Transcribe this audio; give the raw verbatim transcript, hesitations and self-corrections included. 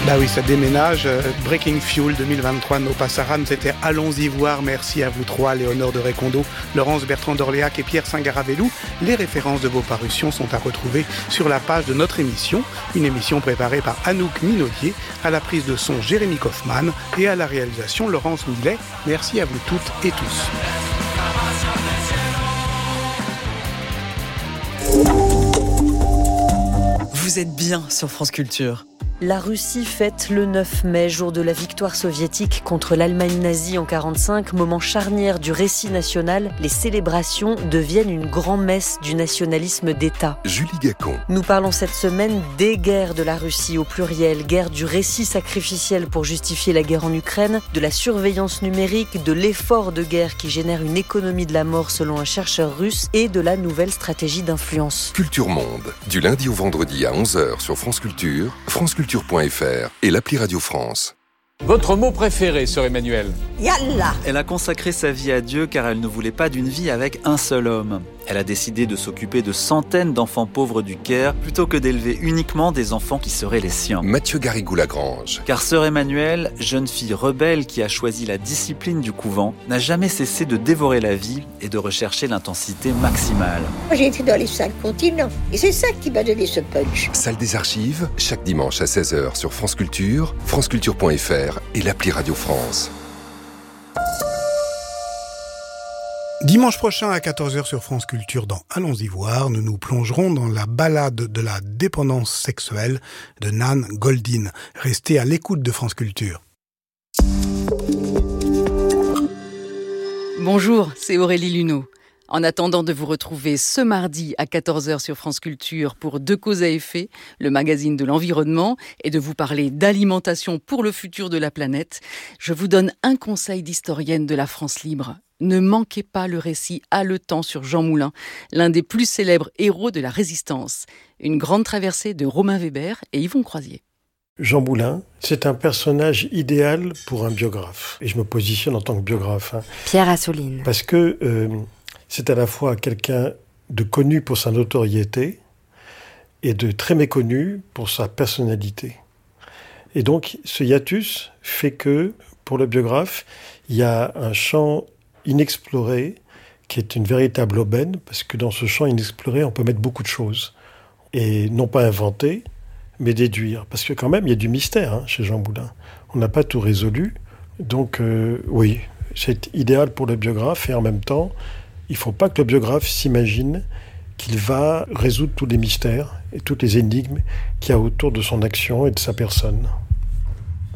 Bah oui, ça déménage. Breaking Fuel deux mille vingt-trois, No Passaran, c'était Allons-y voir. Merci à vous trois, Léonore de Récondo, Laurence Bertrand d'Orléac et Pierre Saint-Garavelou. Les références de vos parutions sont à retrouver sur la page de notre émission. Une émission préparée par Anouk Minaudier, à la prise de son Jérémy Kaufmann et à la réalisation Laurence Millet. Merci à vous toutes et tous. Vous êtes bien sur France Culture. La Russie fête le neuf mai, jour de la victoire soviétique contre l'Allemagne nazie en quarante-cinq, moment charnière du récit national. Les célébrations deviennent une grand-messe du nationalisme d'État. Julie Gacon. Nous parlons cette semaine des guerres de la Russie au pluriel, guerre du récit sacrificiel pour justifier la guerre en Ukraine, de la surveillance numérique, de l'effort de guerre qui génère une économie de la mort selon un chercheur russe et de la nouvelle stratégie d'influence. Culture Monde, du lundi au vendredi à onze heures sur France Culture, France Culture. .fr et l'appli Radio France. Votre mot préféré, sœur Emmanuelle ? Yallah. Elle a consacré sa vie à Dieu car elle ne voulait pas d'une vie avec un seul homme. Elle a décidé de s'occuper de centaines d'enfants pauvres du Caire plutôt que d'élever uniquement des enfants qui seraient les siens. Mathieu Garrigou-Lagrange. Car sœur Emmanuelle, jeune fille rebelle qui a choisi la discipline du couvent, n'a jamais cessé de dévorer la vie et de rechercher l'intensité maximale. Moi, j'ai été dans les cinq continents et c'est ça qui m'a donné ce punch. Salle des archives, chaque dimanche à seize heures sur France Culture, franceculture.fr et l'appli Radio France. Dimanche prochain à quatorze heures sur France Culture dans Allons-y voir, nous nous plongerons dans la balade de la dépendance sexuelle de Nan Goldin. Restez à l'écoute de France Culture. Bonjour, c'est Aurélie Luneau. En attendant de vous retrouver ce mardi à quatorze heures sur France Culture pour Deux causes à effet, le magazine de l'environnement, et de vous parler d'alimentation pour le futur de la planète, je vous donne un conseil d'historienne de la France libre. Ne manquez pas le récit haletant sur Jean Moulin, l'un des plus célèbres héros de la Résistance. Une grande traversée de Romain Weber et Yvon Croisier. Jean Moulin, c'est un personnage idéal pour un biographe. Et je me positionne en tant que biographe. Hein, Pierre Assouline. Parce que euh, c'est à la fois quelqu'un de connu pour sa notoriété et de très méconnu pour sa personnalité. Et donc, ce hiatus fait que, pour le biographe, il y a un champ inexploré, qui est une véritable aubaine, parce que dans ce champ inexploré, on peut mettre beaucoup de choses. Et non pas inventer, mais déduire. Parce que quand même, il y a du mystère hein, chez Jean Moulin. On n'a pas tout résolu. Donc euh, oui, c'est idéal pour le biographe, et en même temps, il ne faut pas que le biographe s'imagine qu'il va résoudre tous les mystères et toutes les énigmes qu'il y a autour de son action et de sa personne.